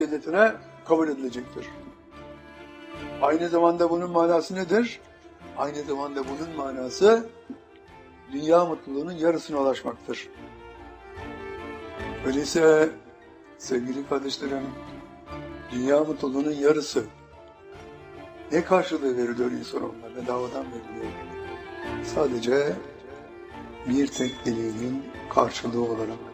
akıbetine kabul edilecektir. Aynı zamanda bunun manası nedir? Aynı zamanda bunun manası dünya mutluluğunun yarısına ulaşmaktır. Öyleyse sevgili kardeşlerim, dünya mutluluğunun yarısı ne karşılığı veriliyor insanoğluna? Bedavadan veriliyor. Sadece bir tek dileğinin karşılığı olarak